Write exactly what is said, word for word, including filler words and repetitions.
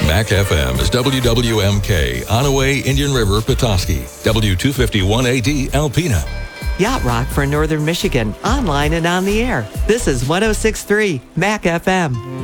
Mac F M is W W M K, Onaway, Indian River, Petoskey, W two fifty-one A D, Alpena. Yacht Rock for Northern Michigan, online and on the air. This is one oh six point three Mac F M.